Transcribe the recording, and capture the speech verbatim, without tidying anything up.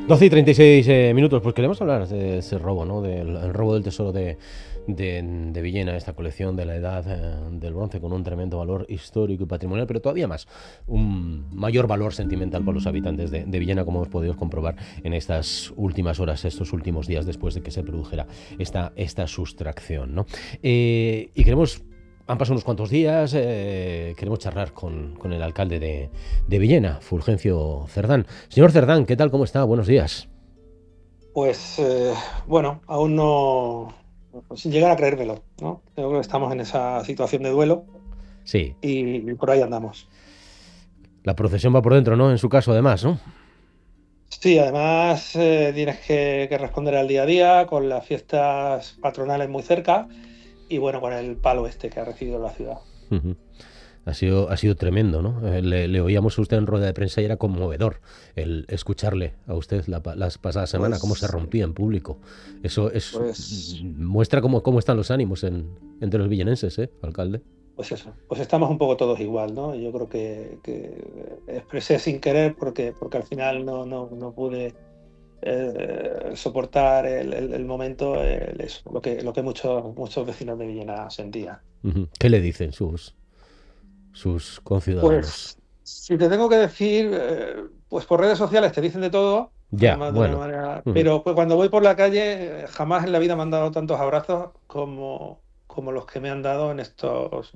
doce y treinta y seis eh, minutos, pues queremos hablar de ese robo, ¿no? Del el robo del tesoro de, de, de Villena, esta colección de la edad eh, del bronce con un tremendo valor histórico y patrimonial, pero todavía más, un mayor valor sentimental para los habitantes de, de Villena, como hemos podido comprobar en estas últimas horas, estos últimos días después de que se produjera esta, esta sustracción, ¿no? Eh, y queremos Han pasado unos cuantos días, eh, queremos charlar con, con el alcalde de, de Villena, Fulgencio Cerdán. Señor Cerdán, ¿qué tal? ¿Cómo está? Buenos días. Pues eh, bueno, aún no, sin llegar a creérmelo, ¿no? Creo que estamos en esa situación de duelo Sí, y, y por ahí andamos. la procesión va por dentro, ¿no? En su caso, además, ¿no? Sí, además eh, tienes que, que responder al día a día, con las fiestas patronales muy cerca y bueno, con el palo este que ha recibido la ciudad. Ujú. Ha sido, ha sido tremendo, ¿no? Eh, Le, le oíamos a usted en rueda de prensa y era conmovedor el escucharle a usted la, pa- las pasadas semanas cómo se Pues, rompía en público. Eso es, pues, muestra cómo, cómo están los ánimos en, entre los villenenses, ¿eh, alcalde? pues eso, pues estamos un poco todos igual, ¿no? Yo creo que, que expresé sin querer porque, porque al final no, no, no pude eh, soportar el, el, el momento, el, eso, lo que, lo que muchos, muchos vecinos de Villena sentían. Ujú. ¿Qué le dicen sus, sus conciudadanos? Pues si te tengo que decir, eh, pues por redes sociales te dicen de todo, Ya, además de una bueno. manera, Ujú. pero pues cuando voy por la calle, eh, jamás en la vida me han dado tantos abrazos como, como los que me han dado en estos